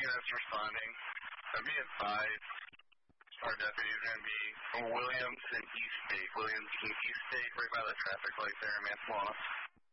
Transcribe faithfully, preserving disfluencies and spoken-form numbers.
units responding. I'll be at five. Our deputy is going to be from Williamson East State. Williamson East State, right by the traffic light there in Mansalona.